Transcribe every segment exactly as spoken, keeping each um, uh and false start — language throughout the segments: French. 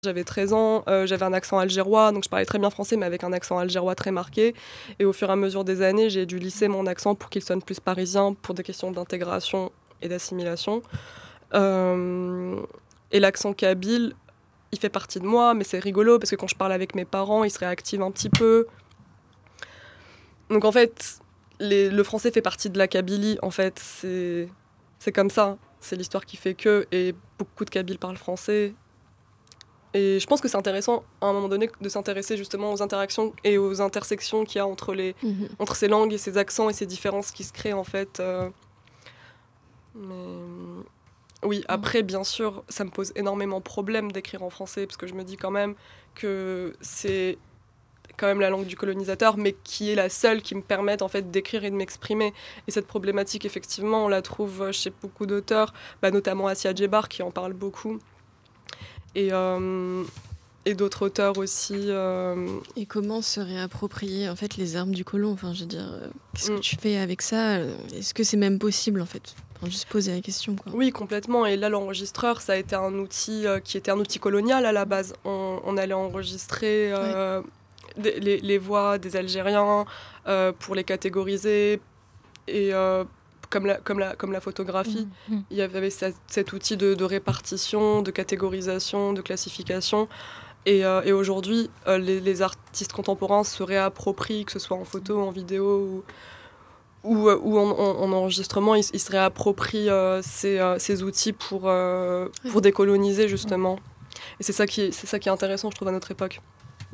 J'avais treize ans, euh, j'avais un accent algérois, donc je parlais très bien français, mais avec un accent algérois très marqué. Et au fur et à mesure des années, j'ai dû lisser mon accent pour qu'il sonne plus parisien, pour des questions d'intégration et d'assimilation. Euh, et l'accent kabyle, il fait partie de moi, mais c'est rigolo, parce que quand je parle avec mes parents, ils se réactivent un petit peu. Donc en fait, les, le français fait partie de la Kabylie, en fait, c'est, c'est comme ça. C'est l'histoire qui fait que, et beaucoup de Kabyles parlent français. Et je pense que c'est intéressant, à un moment donné, de s'intéresser justement aux interactions et aux intersections qu'il y a entre, les, Mmh. entre ces langues et ces accents et ces différences qui se créent, en fait. Euh, mais... Oui, après, bien sûr, ça me pose énormément de problèmes d'écrire en français, parce que je me dis quand même que c'est quand même la langue du colonisateur, mais qui est la seule qui me permette en fait d'écrire et de m'exprimer. Et cette problématique, effectivement, on la trouve chez beaucoup d'auteurs, bah, notamment Assia Djebar qui en parle beaucoup, et, euh, et d'autres auteurs aussi. Euh... Et comment se réapproprier en fait les armes du colon, enfin, je veux dire, euh, qu'est-ce Mm. que tu fais avec ça? Est-ce que c'est même possible en fait? Enfin, juste poser la question, quoi. Oui, complètement. Et là, l'enregistreur, ça a été un outil euh, qui était un outil colonial à la base. On, on allait enregistrer euh, ouais. des, les, les voix des Algériens euh, pour les catégoriser. Et euh, comme, la, comme, la, comme la photographie, mmh. il y avait cet, cet outil de, de répartition, de catégorisation, de classification. Et, euh, et aujourd'hui, euh, les, les artistes contemporains se réapproprient, que ce soit en photo, en vidéo ou... ou, ou en, en, en enregistrement, ils, ils se réapproprient euh, ces, euh, ces outils pour, euh, pour décoloniser, justement. Et c'est ça, qui est, c'est ça qui est intéressant, je trouve, à notre époque. Mm.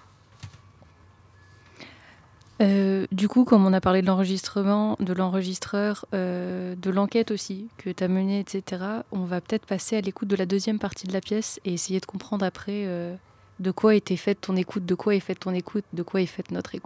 Euh, du coup, comme on a parlé de l'enregistrement, de l'enregistreur, euh, de l'enquête aussi que tu as menée, et cetera, on va peut-être passer à l'écoute de la deuxième partie de la pièce et essayer de comprendre après euh, de quoi était faite ton écoute, de quoi est faite ton écoute, de quoi est faite notre écoute.